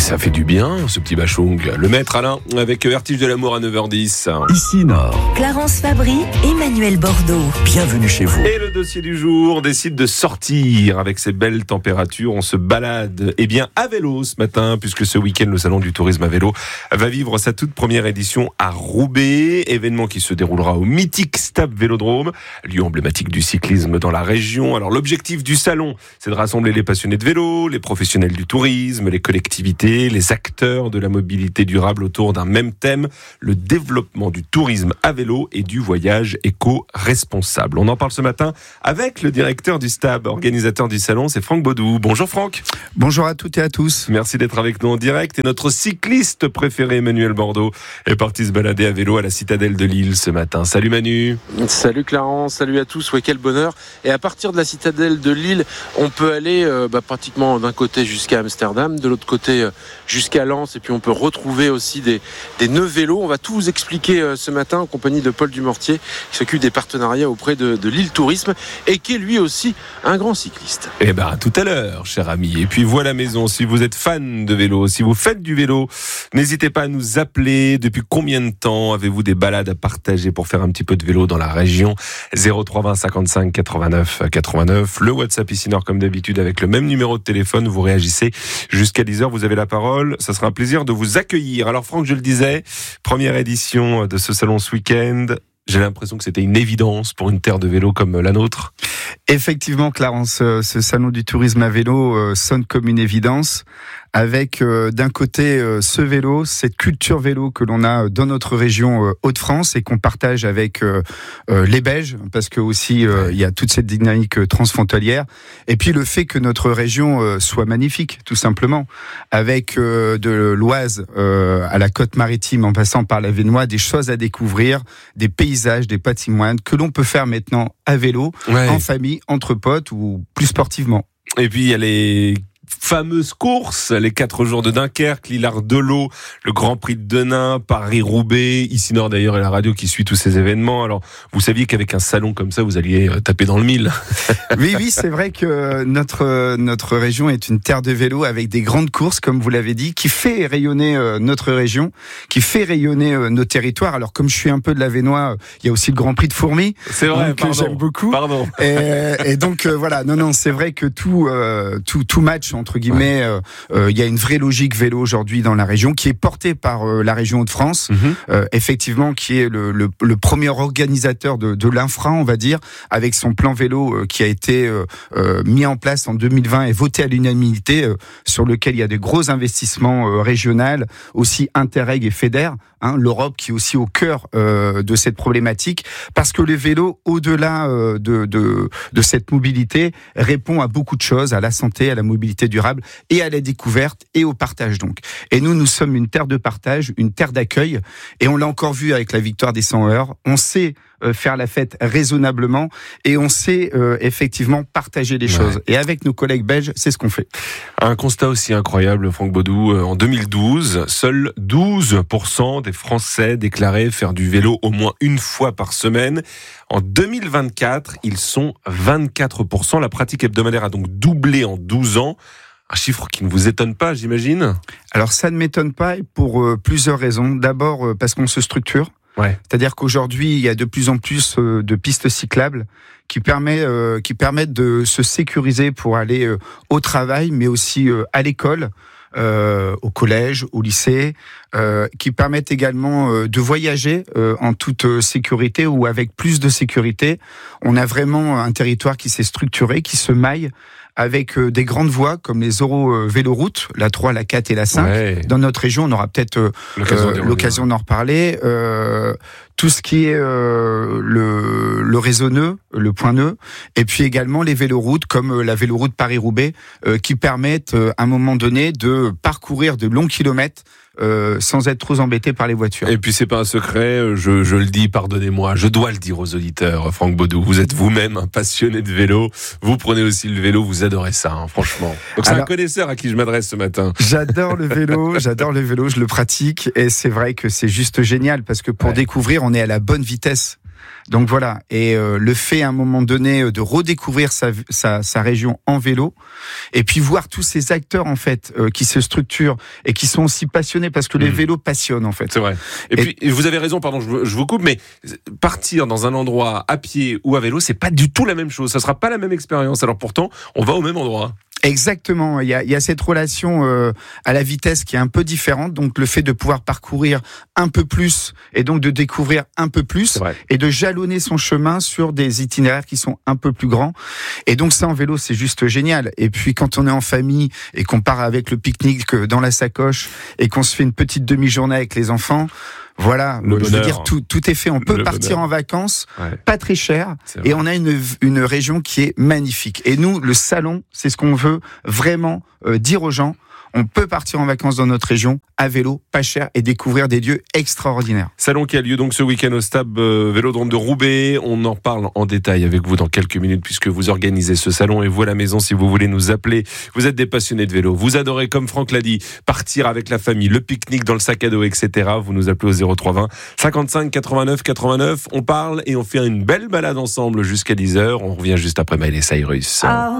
ça fait du bien, ce petit bachung. Le maître Alain, avec Vertige de l'amour à 9h10. Ici Nord. Clarence Fabry, Emmanuel Bordeaux. Bienvenue chez vous. Et le dossier du jour décide de sortir avec ces belles températures. On se balade, à vélo ce matin, puisque ce week-end, le Salon du tourisme à vélo va vivre sa toute première édition à Roubaix. Événement qui se déroulera au mythique Stap Vélodrome, lieu emblématique du cyclisme dans la région. Alors l'objectif du salon, c'est de rassembler les passionnés de vélo, les professionnels du tourisme, les collectivités, les acteurs de la mobilité durable autour d'un même thème, le développement du tourisme à vélo et du voyage éco-responsable. On en parle ce matin avec le directeur du STAB, organisateur du salon, c'est Franck Baudou. Bonjour Franck. Bonjour à toutes et à tous. Merci d'être avec nous en direct. Et notre cycliste préféré, Emmanuel Bordeaux, est parti se balader à vélo à la citadelle de Lille ce matin. Salut Manu. Salut Clarence, salut à tous. Ouais, quel bonheur. Et à partir de la citadelle de Lille, on peut aller pratiquement d'un côté jusqu'à Amsterdam, de l'autre côté jusqu'à Lens, et puis on peut retrouver aussi des nœuds vélos. On va tout vous expliquer ce matin en compagnie de Paul Dumortier, qui s'occupe des partenariats auprès de Lille Tourisme et qui est lui aussi un grand cycliste. Tout à l'heure, cher ami. Et puis voilà maison, si vous êtes fan de vélo, si vous faites du vélo, n'hésitez pas à nous appeler. Depuis combien de temps avez-vous des balades à partager pour faire un petit peu de vélo dans la région? 0320 55 89 89. Le WhatsApp ici Nord comme d'habitude avec le même numéro de téléphone. Vous réagissez jusqu'à 10h. Vous avez la parole. Ça sera un plaisir de vous accueillir. Alors Franck, je le disais, première édition de ce salon ce week-end. J'ai l'impression que c'était une évidence pour une terre de vélo comme la nôtre. Effectivement, Clarence, ce salon du tourisme à vélo sonne comme une évidence, avec d'un côté ce vélo, cette culture vélo que l'on a dans notre région Hauts-de-France et qu'on partage avec les Belges, parce que aussi il y a toute cette dynamique transfrontalière, et puis le fait que notre région soit magnifique, tout simplement, avec de l'Oise à la côte maritime, en passant par la Vénois, des choses à découvrir, des paysages, des patrimoines que l'on peut faire maintenant à vélo, en famille, entre potes ou plus sportivement. Et puis il y a les fameuses courses, les 4 jours de Dunkerque, l'Hilar-de-l'Eau, le Grand Prix de Denain, Paris-Roubaix, ici Nord d'ailleurs et la radio qui suit tous ces événements. Alors, vous saviez qu'avec un salon comme ça, vous alliez taper dans le mille. Oui, c'est vrai que notre région est une terre de vélo avec des grandes courses, comme vous l'avez dit, qui fait rayonner notre région, qui fait rayonner nos territoires. Alors, comme je suis un peu de la Vénois, il y a aussi le Grand Prix de Fourmies, c'est vrai, que j'aime beaucoup. Pardon. Et donc voilà, non, c'est vrai que tout match entre guillemets, il y a une vraie logique vélo aujourd'hui dans la région qui est portée par la région Hauts-de-France, effectivement, qui est le premier organisateur de l'infra, on va dire, avec son plan vélo qui a été mis en place en 2020 et voté à l'unanimité, sur lequel il y a de gros investissements régionaux, aussi Interreg et FEDER, l'Europe qui est aussi au cœur de cette problématique, parce que le vélo, au-delà de cette mobilité, répond à beaucoup de choses, à la santé, à la mobilité durable et à la découverte et au partage donc. Et nous sommes une terre de partage, une terre d'accueil, et on l'a encore vu avec la victoire des 100 heures. On sait faire la fête raisonnablement et on sait effectivement partager les choses. Et avec nos collègues belges, c'est ce qu'on fait. Un constat aussi incroyable, Franck Baudou. En 2012, seuls 12% des Français déclaraient faire du vélo au moins une fois par semaine. En 2024, ils sont 24%. La pratique hebdomadaire a donc doublé en 12 ans. Un chiffre qui ne vous étonne pas, j'imagine? Alors ça ne m'étonne pas, et pour plusieurs raisons. D'abord parce qu'on se structure. C'est-à-dire qu'aujourd'hui, il y a de plus en plus de pistes cyclables qui permettent de se sécuriser pour aller au travail, mais aussi à l'école, au collège, au lycée, qui permettent également de voyager en toute sécurité ou avec plus de sécurité. On a vraiment un territoire qui s'est structuré, qui se maille, avec des grandes voies comme les Eurovéloroutes, la 3, la 4 et la 5. Dans notre région, on aura peut-être l'occasion d'en reparler. Tout ce qui est le réseau nœud, le point nœud, et puis également les véloroutes comme la véloroute Paris-Roubaix, qui permettent à un moment donné de parcourir de longs kilomètres sans être trop embêté par les voitures. Et puis c'est pas un secret, je le dis, pardonnez-moi, je dois le dire aux auditeurs, Franck Baudou, vous êtes vous-même un passionné de vélo, vous prenez aussi le vélo, vous adorez ça, franchement. Donc c'est un connaisseur à qui je m'adresse ce matin. J'adore le vélo, je le pratique, et c'est vrai que c'est juste génial, parce que pour découvrir, on est à la bonne vitesse. Donc voilà, et le fait à un moment donné de redécouvrir sa région en vélo, et puis voir tous ces acteurs en fait qui se structurent et qui sont aussi passionnés, parce que les vélos passionnent en fait. C'est vrai. Et puis vous avez raison, pardon, je vous coupe, mais partir dans un endroit à pied ou à vélo, c'est pas du tout la même chose. Ça sera pas la même expérience. Alors pourtant, on va au même endroit. Exactement, il y a cette relation à la vitesse qui est un peu différente, donc le fait de pouvoir parcourir un peu plus et donc de découvrir un peu plus et de jalonner son chemin sur des itinéraires qui sont un peu plus grands, et donc ça en vélo c'est juste génial. Et puis quand on est en famille et qu'on part avec le pique-nique dans la sacoche et qu'on se fait une petite demi-journée avec les enfants, voilà, je veux dire, tout est fait. On peut partir en vacances, pas très cher, et on a une région qui est magnifique. Et nous, le salon, c'est ce qu'on veut vraiment dire aux gens. On peut partir en vacances dans notre région à vélo, pas cher, et découvrir des lieux extraordinaires. Salon qui a lieu donc ce week-end au Stab Vélodrome de Roubaix. On en parle en détail avec vous dans quelques minutes, puisque vous organisez ce salon, et vous à la maison, si vous voulez nous appeler, vous êtes des passionnés de vélo, vous adorez, comme Franck l'a dit, partir avec la famille, le pique-nique dans le sac à dos, etc. Vous nous appelez au 0320 55 89 89. On parle et on fait une belle balade ensemble jusqu'à 10h. On revient juste après Miley Cyrus.